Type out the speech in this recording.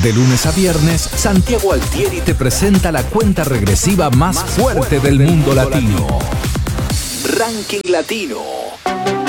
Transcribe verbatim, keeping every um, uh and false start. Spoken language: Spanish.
De lunes a viernes, Santiago Altieri te presenta la cuenta regresiva más fuerte del mundo latino. Ranking Latino.